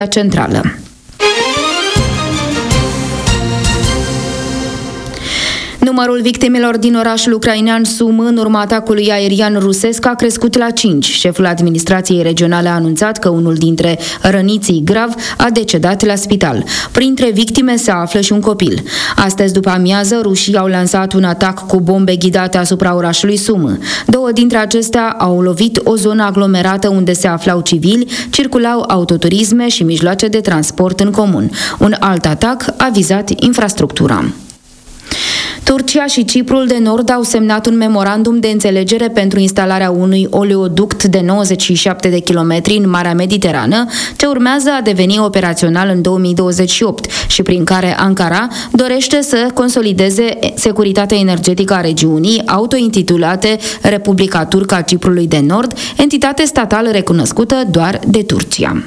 centrală. Numărul victimelor din orașul ucrainean Sumă în urma atacului aerian rusesc a crescut la 5. Șeful administrației regionale a anunțat că unul dintre răniții grav a decedat la spital. Printre victime se află și un copil. Astăzi, după amiază, rușii au lansat un atac cu bombe ghidate asupra orașului Sumă. 2 dintre acestea au lovit o zonă aglomerată unde se aflau civili, circulau autoturisme și mijloace de transport în comun. Un alt atac a vizat infrastructura. Turcia și Ciprul de Nord au semnat un memorandum de înțelegere pentru instalarea unui oleoduct de 97 de kilometri în Marea Mediterană, ce urmează a deveni operațional în 2028 și prin care Ankara dorește să consolideze securitatea energetică a regiunii, autointitulate Republica Turcă a Ciprului de Nord, entitate statală recunoscută doar de Turcia.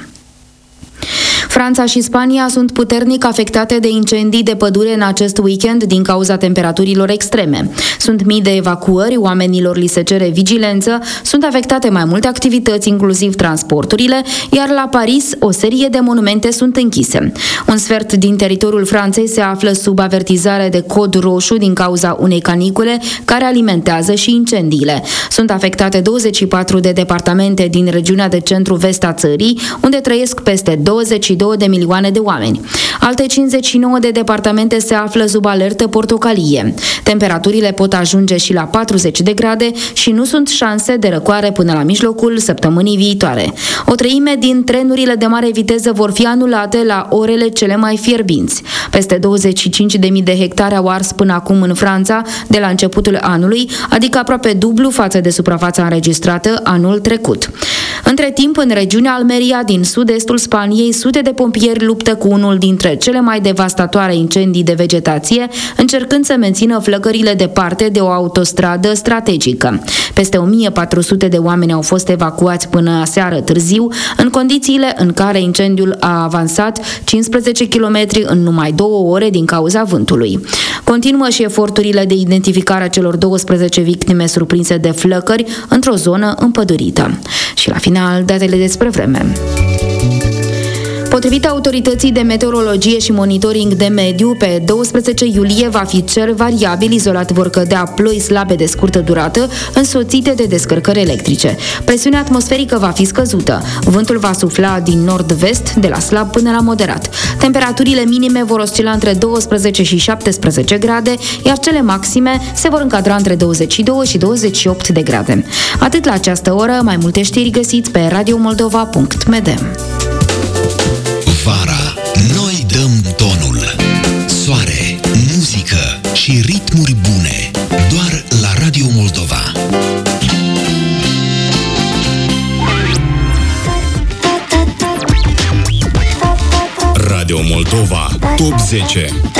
Franța și Spania sunt puternic afectate de incendii de pădure în acest weekend din cauza temperaturilor extreme. Sunt mii de evacuări, oamenilor li se cere vigilență, sunt afectate mai multe activități, inclusiv transporturile, iar la Paris o serie de monumente sunt închise. Un sfert din teritoriul Franței se află sub avertizare de cod roșu din cauza unei canicule care alimentează și incendiile. Sunt afectate 24 de departamente din regiunea de centru-vest a țării, unde trăiesc peste 22 de milioane de oameni. Alte 59 de departamente se află sub alertă portocalie. Temperaturile pot ajunge și la 40 de grade și nu sunt șanse de răcoare până la mijlocul săptămânii viitoare. O treime din trenurile de mare viteză vor fi anulate la orele cele mai fierbinți. Peste 25.000 de hectare au ars până acum în Franța de la începutul anului, adică aproape dublu față de suprafața înregistrată anul trecut. Între timp, în regiunea Almeria, din sud-estul Spaniei, sute de pompieri luptă cu unul dintre cele mai devastatoare incendii de vegetație, încercând să mențină flăcările departe de o autostradă strategică. Peste 1400 de oameni au fost evacuați până aseară târziu, în condițiile în care incendiul a avansat 15 km în numai 2 ore din cauza vântului. Continuă și eforturile de identificare a celor 12 victime surprinse de flăcări într-o zonă împădurită. Și la final, datele despre vreme. Potrivit autorității de meteorologie și monitoring de mediu, pe 12 iulie va fi cer variabil, izolat vor cădea ploi slabe de scurtă durată, însoțite de descărcări electrice. Presiunea atmosferică va fi scăzută. Vântul va sufla din nord-vest, de la slab până la moderat. Temperaturile minime vor oscila între 12 și 17 grade, iar cele maxime se vor încadra între 22 și 28 de grade. Atât la această oră, mai multe știri găsiți pe radiomoldova.md. Vara, noi dăm tonul. Soare, muzică și ritmuri bune. Doar la Radio Moldova. Radio Moldova Top 10.